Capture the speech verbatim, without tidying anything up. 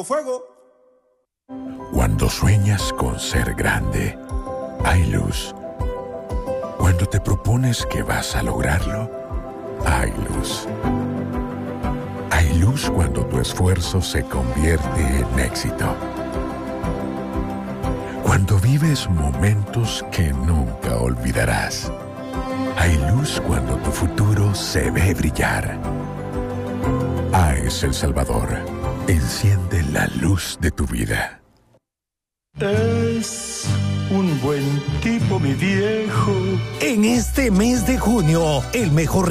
fuego, fuego. Cuando sueñas con ser grande, hay luz. Cuando te propones que vas a lograrlo, hay luz. Hay luz cuando tu esfuerzo se convierte en éxito. Cuando vives momentos que nunca olvidarás. Hay luz cuando tu futuro se ve brillar. A E S El Salvador. Enciende la luz de tu vida. Es un buen tipo, mi viejo. En este mes de junio, el mejor